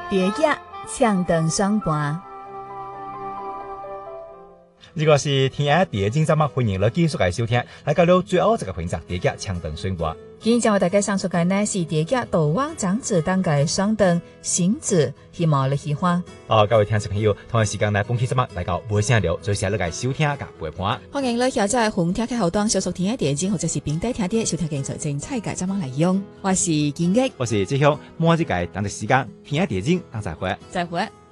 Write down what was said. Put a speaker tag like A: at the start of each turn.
A: 蝶仔抢灯双盘。
B: 如果是听下第二节节目，欢迎来继续来收听。来到了最后这个环节，蝶仔抢灯双盘。
A: 今天将为大家上述的呢是蝶仔斗王长子当个双灯行子，希望你喜欢。
B: 各位听众朋友，同一时间呢，本期节目来到尾声了，最下来来收听甲陪伴。
A: 欢迎你下载红听开后端小属听的电影，或者是平底听的收听更多精彩嘅节目内容。我是金毅，
B: 我是志雄，末日界等的时间听电影，等再会。
A: 再会。